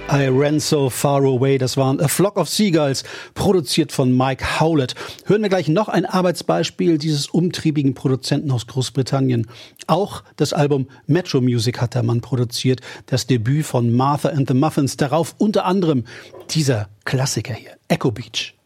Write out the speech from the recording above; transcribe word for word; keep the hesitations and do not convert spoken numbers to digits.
I Ran So Far Away, das waren A Flock of Seagulls, produziert von Mike Howlett. Hören wir gleich noch ein Arbeitsbeispiel dieses umtriebigen Produzenten aus Großbritannien. Auch das Album Metro Music hat der Mann produziert, das Debüt von Martha and the Muffins. Darauf unter anderem dieser Klassiker hier, Echo Beach.